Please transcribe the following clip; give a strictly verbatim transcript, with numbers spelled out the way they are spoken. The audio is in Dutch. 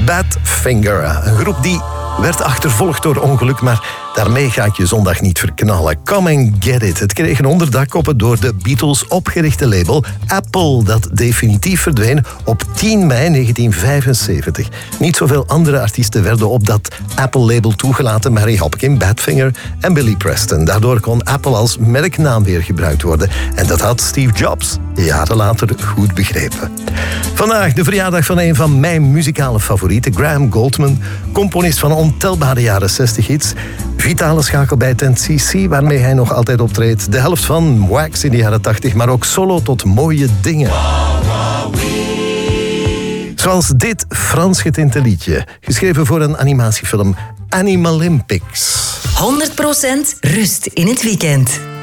Badfinger, een groep die werd achtervolgd door ongeluk, maar daarmee ga ik je zondag niet verknallen. Come and get it. Het kreeg een onderdak op het door de Beatles opgerichte label Apple, dat definitief verdween op tien mei negentien vijfenzeventig. Niet zoveel andere artiesten werden op dat Apple-label toegelaten. Mary Hopkin, Badfinger en Billy Preston. Daardoor kon Apple als merknaam weer gebruikt worden. En dat had Steve Jobs jaren later goed begrepen. Vandaag de verjaardag van een van mijn muzikale favorieten, Graham Gouldman, componist van ontelbare jaren zestig hits. Vitale schakel bij ten C C, waarmee hij nog altijd optreedt. De helft van Wax in de jaren tachtig, maar ook solo tot mooie dingen. Zoals dit Frans getinte liedje, geschreven voor een animatiefilm Animalympics. honderd procent rust in het weekend.